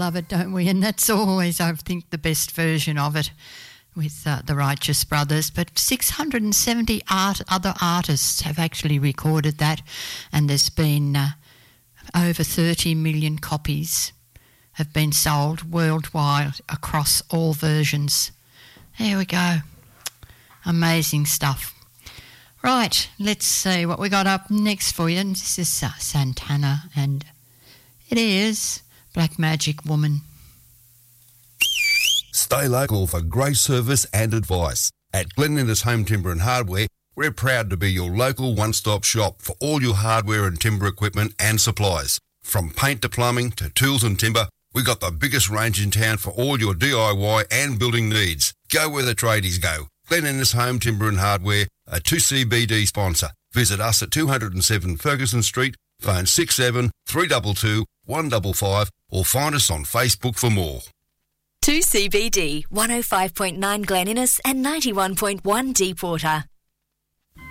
love it, don't we? And that's always, I think, the best version of it with the Righteous Brothers. But 670 other artists have actually recorded that, and there's been over 30 million copies have been sold worldwide across all versions. There we go. Amazing stuff. Right, let's see what we got up next for you. And this is Santana, and it is Black Magic Woman. Stay local for great service and advice. At Glen Innes Home Timber and Hardware, we're proud to be your local one-stop shop for all your hardware and timber equipment and supplies. From paint to plumbing to tools and timber, we've got the biggest range in town for all your DIY and building needs. Go where the tradies go. Glen Innes Home Timber and Hardware, a 2CBD sponsor. Visit us at 207 Ferguson Street, phone 67 322 155, or find us on Facebook for more. 2CBD, 105.9 Glen Innes and 91.1 Deepwater.